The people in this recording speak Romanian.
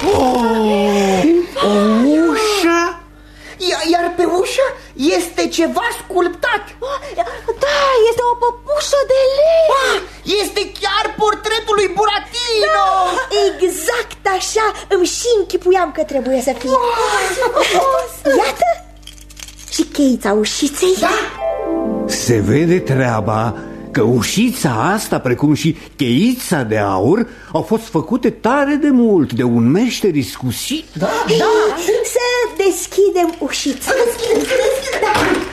O ușă? Iar pe ușă este ceva sculptat. Da, este o păpușă de lemn. Este chiar portretul lui Buratino. Exact așa, îmi și închipuiam că trebuie să fie. Iată, și cheița ușiței. Da. Se vede treaba că ușița asta, precum și cheița de aur, au fost făcute tare de mult de un meșter iscusit. Da. Să deschidem ușița. Deschide.